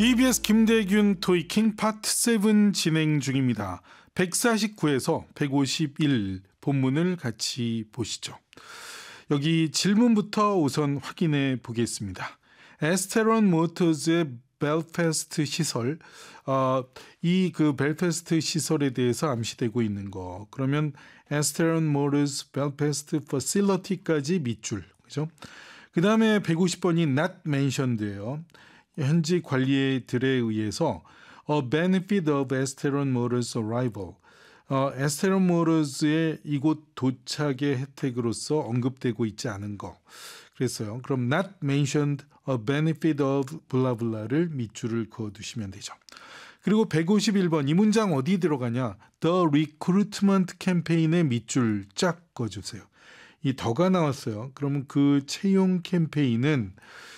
EBS 김대균 토익킹 파트 7 진행 중입니다. 149에서 151 본문을 같이 보시죠. 여기 질문부터 우선 확인해 보겠습니다. 에스테론 모터즈의 벨패스트 시설, 이 벨패스트 시설에 대해서 암시되고 있는 거. 그러면 에스테론 모터즈 벨패스트 퍼실리티까지 밑줄, 그죠? 그 다음에 150번이 not mentioned예요. 현지 관리들에 의해서 A benefit of Esteron Motors arrival. 에스테론 모터즈의 이곳 도착의 혜택으로서 언급되고 있지 않은 거. 그랬어요. 그럼 not mentioned a benefit of 블라블라를 밑줄을 그어두시면 되죠. 그리고 151번 이 문장 어디 들어가냐? The recruitment campaign의 밑줄 쫙 그어주세요. 이 더가 나왔어요. 그러면 그 채용 캠페인은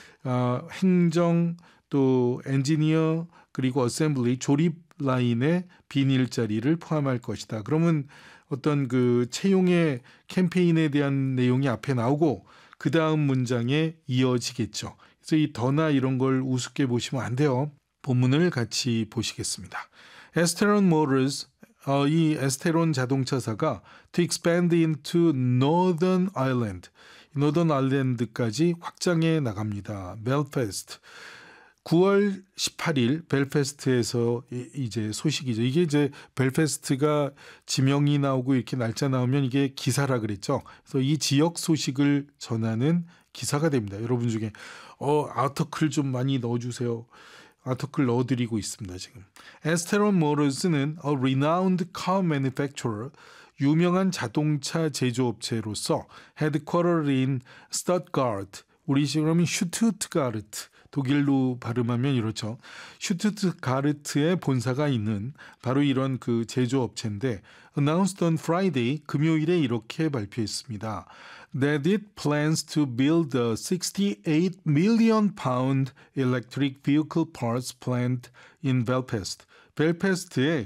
행정 또 엔지니어 그리고 어셈블리 조립 라인의 빈 일자리를 포함할 것이다. 그러면 어떤 그 채용의 캠페인에 대한 내용이 앞에 나오고 그 다음 문장에 이어지겠죠. 그래서 이 더나 이런 걸 우습게 보시면 안 돼요. 본문을 같이 보시겠습니다. 에스테론 모터스 이 에스테론 자동차사가 to expand into Northern Ireland, 노던 아일랜드까지 확장해 나갑니다. 벨패스트. 9월 18일 벨패스트에서 이제 소식이죠. 이게 이제 벨패스트가 지명이 나오고 이렇게 날짜 나오면 이게 기사라 그랬죠. 그래서 이 지역 소식을 전하는 기사가 됩니다. 여러분 중에 아티클 좀 많이 넣어주세요. 아티클 넣어드리고 있습니다. 지금. 에스테론 모터스는 a renowned car manufacturer, 유명한 자동차 제조업체로서 헤드쿼터를 in 스투트가르트, 우리 지금 슈투트가르트, 독일로 발음하면 이렇죠. 슈투트가르트에 본사가 있는 바로 이런 그 제조업체인데 announced on Friday, 금요일에 이렇게 발표했습니다. That it plans to build a 68 million pound electric vehicle parts plant in Belfast. 벨패스트에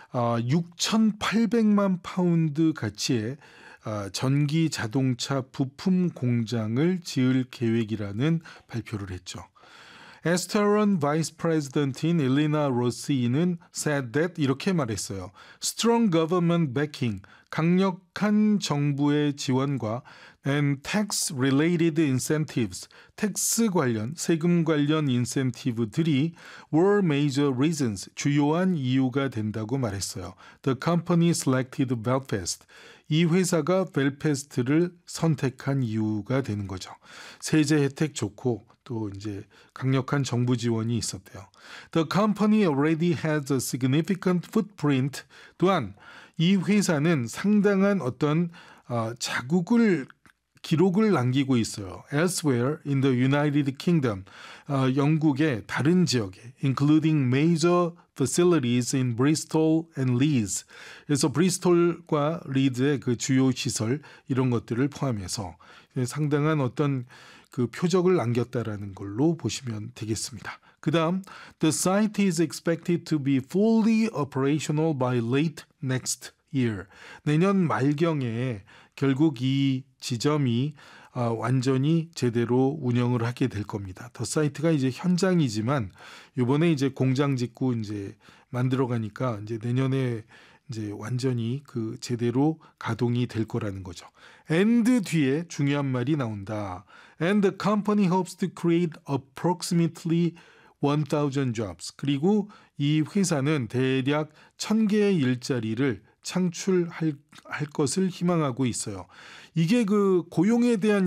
6,800만 파운드 가치의 전기 자동차 부품 공장을 지을 계획이라는 발표를 했죠. 에스테론 바이스 프레지던트인 일리나 로시는 said that 이렇게 말했어요. Strong government backing, 강력한 정부의 지원과 and tax related incentives, 텍스 관련, 세금 관련 인센티브들이 were major reasons, 주요한 이유가 된다고 말했어요. The company selected Belfast. 이 회사가 벨패스트를 선택한 이유가 되는 거죠. 세제 혜택 좋고 또 이제 강력한 정부 지원이 있었대요. The company already has a significant footprint. 또한 이 회사는 상당한 어떤 기록을 남기고 있어요. Elsewhere in the United Kingdom, 영국의 다른 지역에, including major facilities in Bristol and Leeds. 그래서 브리스톨과 리드의 그 주요 시설 이런 것들을 포함해서 상당한 어떤 그 표적을 남겼다라는 걸로 보시면 되겠습니다. 그 다음, the site is expected to be fully operational by late next year. 내년 말경에 결국 이 지점이 완전히 제대로 운영을 하게 될 겁니다. 더 사이트가 이제 현장이지만 이번에 이제 공장 짓고 이제 만들어 가니까 이제 내년에 이제 완전히 그 제대로 가동이 될 거라는 거죠. and 뒤에 중요한 말이 나온다. And the company hopes to create approximately 1,000 jobs. 그리고 이 회사는 대략 1,000개의 일자리를 창출할 것을 희망하고 있어요. 이게 그 고용에 대한